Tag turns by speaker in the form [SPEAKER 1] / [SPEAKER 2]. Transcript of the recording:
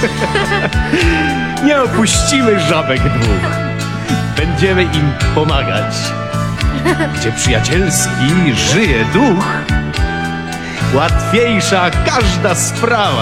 [SPEAKER 1] Nie opuścimy żabek dwóch. Będziemy im pomagać. Gdzie przyjacielski żyje duch, łatwiejsza każda sprawa.